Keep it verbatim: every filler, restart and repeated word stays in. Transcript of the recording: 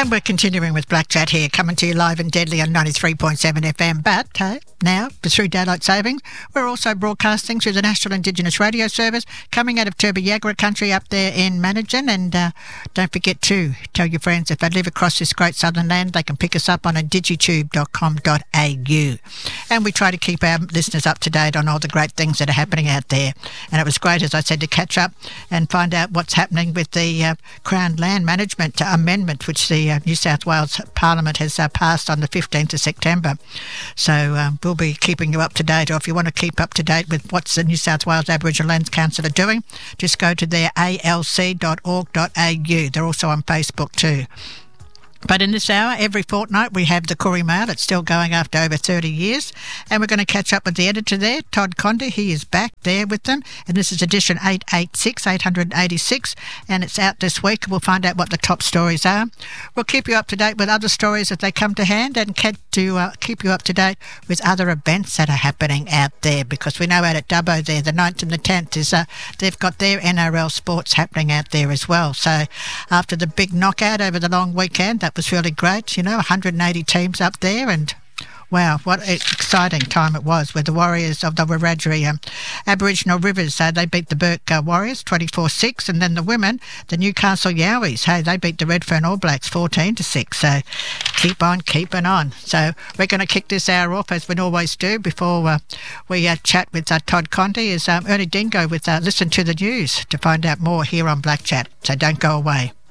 And we're continuing with Black Chat here, coming to you live and deadly on ninety-three point seven F M. But uh, now, through Daylight Savings, we're also broadcasting through the National Indigenous Radio Service, coming out of Turbo-Yagra country up there in Mannigan. And uh, don't forget to tell your friends if they live across this great southern land, they can pick us up on digitube dot com dot a u. And we try to keep our listeners up to date on all the great things that are happening out there. And it was great, as I said, to catch up and find out what's happening with the uh, Crown Land Management Amendment, which the uh, New South Wales Parliament has uh, passed on the fifteenth of September. So um, we'll be keeping you up to date, or if you want to keep up to date with what's the New South Wales Aboriginal Lands Council are doing, just go to their a l c dot org dot a u. They're also on Facebook too. But in this hour, every fortnight, we have the Koori Mail. It's still going after over thirty years. And we're going to catch up with the editor there, Todd Condy. He is back there with them. And this is edition eight eighty-six, eight eighty-six. And it's out this week. We'll find out what the top stories are. We'll keep you up to date with other stories as they come to hand, and to uh, keep you up to date with other events that are happening out there. Because we know out at Dubbo there, the ninth and the tenth, is uh, they've got their N R L sports happening out there as well. So after the big knockout over the long weekend, that was really great, you know, one hundred eighty teams up there, and wow, what an exciting time it was with the Warriors of the Wiradjuri um, Aboriginal Rivers. Uh, they beat the Burke uh, Warriors twenty-four six, and then the women, the Newcastle Yowies, hey, they beat the Redfern All Blacks fourteen to six. So keep on keeping on. So we're going to kick this hour off, as we always do, before uh, we uh, chat with uh, Todd Condy, is um, Ernie Dingo with uh, Listen to the News, to find out more here on Black Chat. So don't go away.